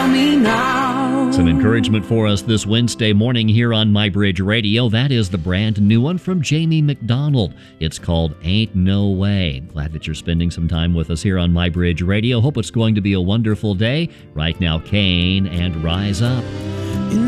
me now. Some encouragement for us this Wednesday morning here on MyBridge Radio. That is the brand new one from Jamie McDonald. It's called Ain't No Way. Glad that you're spending some time with us here on MyBridge Radio. Hope it's going to be a wonderful day. Right now, Kane and Rise Up.